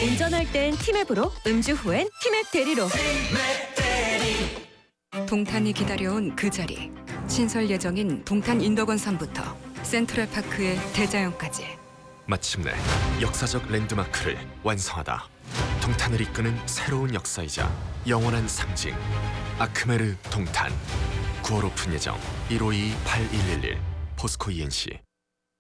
운전할 땐 티맵으로, 음주 후엔 티맵 대리로. 동탄이 기다려온 그 자리. 신설 예정인 동탄 인덕원산부터 센트럴파크의 대자연까지. 마침내 역사적 랜드마크를 완성하다. 동탄을 이끄는 새로운 역사이자 영원한 상징. 아크메르 동탄. 9월 오픈 예정. 152-8111 포스코 ENC.